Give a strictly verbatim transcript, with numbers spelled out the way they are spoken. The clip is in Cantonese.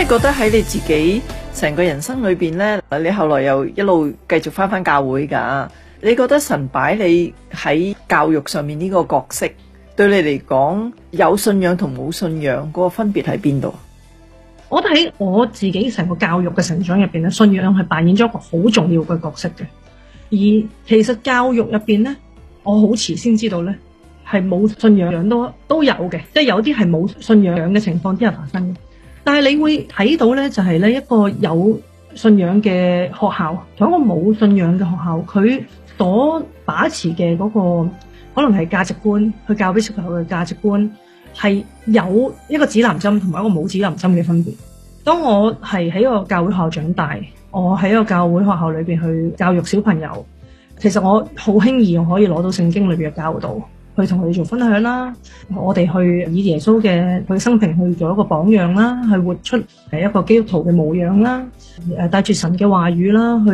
你覺得喺你自己成個人生裏邊呢，你後來又一路繼續翻翻教會㗎？你覺得神擺你喺教育上面呢個角色，對你嚟講有信仰同冇信仰嗰個分別喺邊度？ 我覺得喺我自己成個教育嘅成長入邊咧，信仰係扮演咗一個好重要嘅角色嘅。而其實教育入邊咧，我好遲先知道咧，係冇信仰都都有嘅，即係有啲係冇信仰嘅情況之下發生嘅。但係你會睇到咧，就係咧一個有信仰嘅學校同一個冇信仰嘅學校，佢所把持嘅嗰個可能係價值觀，去教俾小朋友嘅價值觀係有一個指南針同埋一個冇指南針嘅分別。當我係喺一個教會學校長大，我喺一個教會學校裏邊去教育小朋友，其實我好輕易我可以攞到聖經裏邊嘅教導去同佢哋做分享啦，我哋去以耶穌嘅佢生平去做一個榜樣啦，去活出係一個基督徒嘅模樣啦，誒帶住神嘅話語啦去